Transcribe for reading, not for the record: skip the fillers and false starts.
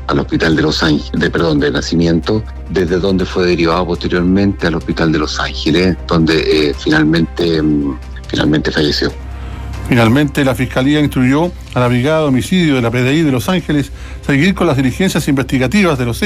al hospital de Los Ángeles, de nacimiento, desde donde fue derivado posteriormente al hospital de Los Ángeles, donde finalmente falleció. Finalmente, la Fiscalía instruyó a la Brigada de Homicidio de la PDI de Los Ángeles seguir con las diligencias investigativas de los